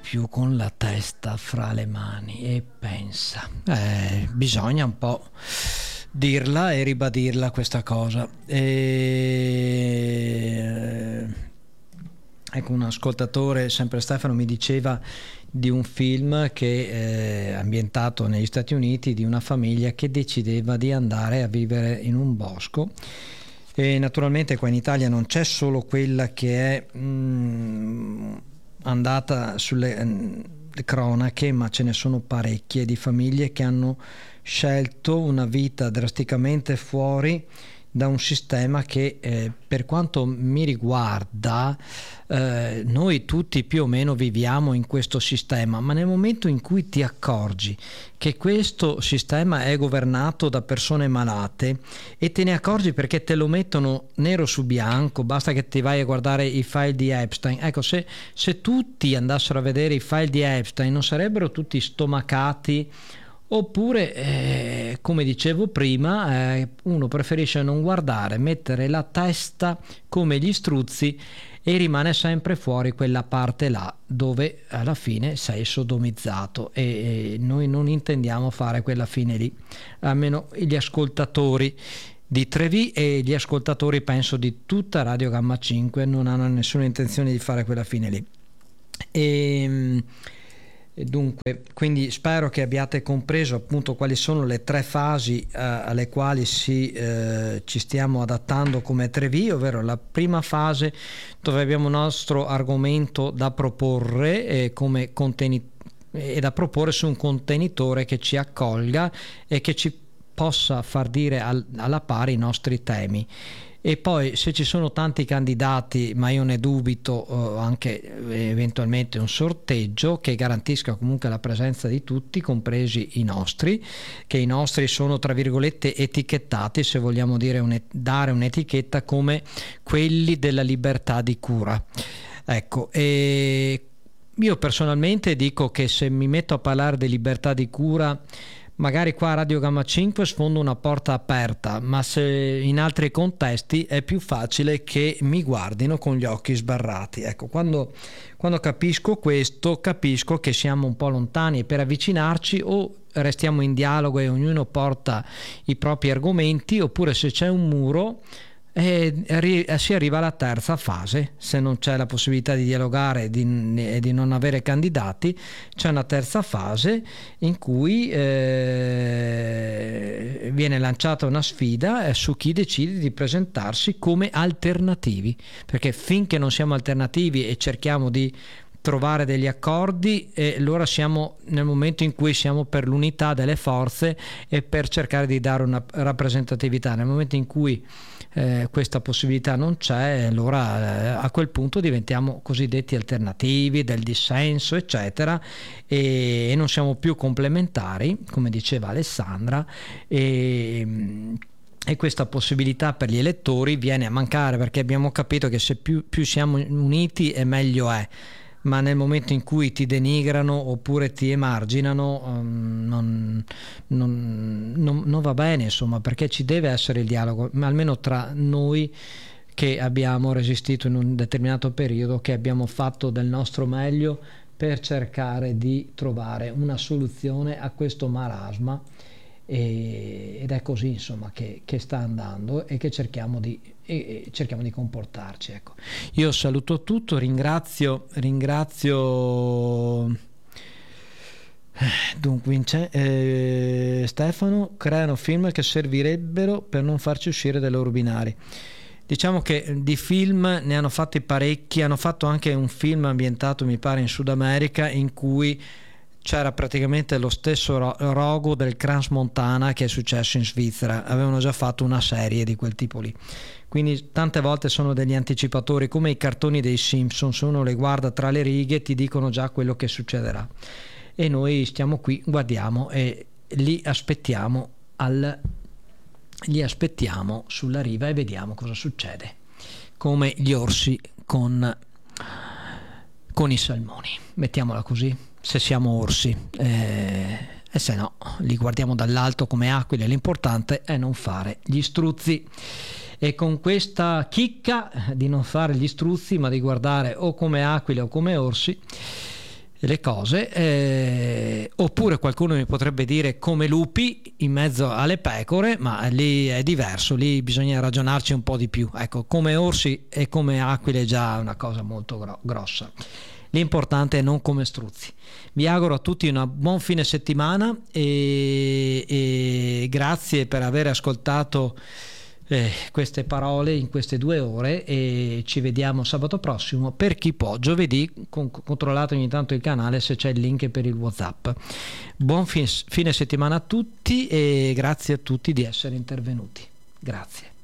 più con la testa fra le mani e pensa. Bisogna un po' dirla e ribadirla questa cosa. Ecco, un ascoltatore, sempre Stefano, mi diceva di un film che è ambientato negli Stati Uniti, di una famiglia che decideva di andare a vivere in un bosco. E naturalmente qua in Italia non c'è solo quella che è andata sulle cronache, ma ce ne sono parecchie di famiglie che hanno scelto una vita drasticamente fuori da un sistema che per quanto mi riguarda noi tutti più o meno viviamo in questo sistema, ma nel momento in cui ti accorgi che questo sistema è governato da persone malate e te ne accorgi perché te lo mettono nero su bianco, basta che ti vai a guardare i file di Epstein. Ecco, se tutti andassero a vedere i file di Epstein non sarebbero tutti stomacati. Oppure, come dicevo prima, uno preferisce non guardare, mettere la testa come gli struzzi e rimane sempre fuori quella parte là dove alla fine sei sodomizzato, e noi non intendiamo fare quella fine lì, almeno gli ascoltatori di Trevi e gli ascoltatori penso di tutta Radio Gamma 5 non hanno nessuna intenzione di fare quella fine lì. E dunque, quindi spero che abbiate compreso appunto quali sono le tre fasi alle quali ci stiamo adattando come Trevi, ovvero la prima fase dove abbiamo il nostro argomento da proporre come e da proporre su un contenitore che ci accolga e che ci possa far dire alla pari i nostri temi. E poi se ci sono tanti candidati, ma io ne dubito, anche eventualmente un sorteggio che garantisca comunque la presenza di tutti, compresi i nostri, che i nostri sono tra virgolette etichettati, se vogliamo dire dare un'etichetta, come quelli della libertà di cura. Ecco, e io personalmente dico che se mi metto a parlare di libertà di cura, magari qua a Radio Gamma 5 sfondo una porta aperta, ma se in altri contesti è più facile che mi guardino con gli occhi sbarrati. Ecco, quando capisco questo, capisco che siamo un po' lontani, e per avvicinarci o restiamo in dialogo e ognuno porta i propri argomenti, oppure se c'è un muro si arriva alla terza fase. Se non c'è la possibilità di dialogare e di non avere candidati, c'è una terza fase in cui viene lanciata una sfida su chi decide di presentarsi come alternativi, perché finché non siamo alternativi e cerchiamo di trovare degli accordi, e allora siamo nel momento in cui siamo per l'unità delle forze e per cercare di dare una rappresentatività. Nel momento in cui questa possibilità non c'è, allora a quel punto diventiamo cosiddetti alternativi, del dissenso eccetera, e non siamo più complementari, come diceva Alessandra, e questa possibilità per gli elettori viene a mancare, perché abbiamo capito che se più siamo uniti e meglio è. Ma nel momento in cui ti denigrano oppure ti emarginano, non va bene, insomma, perché ci deve essere il dialogo, ma almeno tra noi che abbiamo resistito in un determinato periodo, che abbiamo fatto del nostro meglio per cercare di trovare una soluzione a questo marasma, ed è così, insomma, che sta andando, e che cerchiamo di comportarci. Ecco, io saluto tutto, ringrazio dunque Stefano. Creano film che servirebbero per non farci uscire dai loro binari. Diciamo che di film ne hanno fatti parecchi, hanno fatto anche un film ambientato mi pare in Sud America, in cui c'era praticamente lo stesso rogo del Crans Montana che è successo in Svizzera. Avevano già fatto una serie di quel tipo lì, quindi tante volte sono degli anticipatori, come i cartoni dei Simpson. Se uno le guarda tra le righe ti dicono già quello che succederà, e noi stiamo qui, guardiamo e li aspettiamo sulla riva e vediamo cosa succede, come gli orsi con i salmoni, mettiamola così, se siamo orsi, e se no li guardiamo dall'alto come aquile. L'importante è non fare gli struzzi, e con questa chicca di non fare gli struzzi ma di guardare o come aquile o come orsi le cose, oppure qualcuno mi potrebbe dire come lupi in mezzo alle pecore, ma lì è diverso, lì bisogna ragionarci un po' di più. Ecco, come orsi e come aquile è già una cosa molto grossa. L'importante è non come struzzi. Vi auguro a tutti un buon fine settimana e grazie per aver ascoltato queste parole in queste 2 ore, e ci vediamo sabato prossimo, per chi può giovedì. Controllate ogni tanto il canale se c'è il link per il WhatsApp. Buon fine settimana a tutti e grazie a tutti di essere intervenuti. Grazie.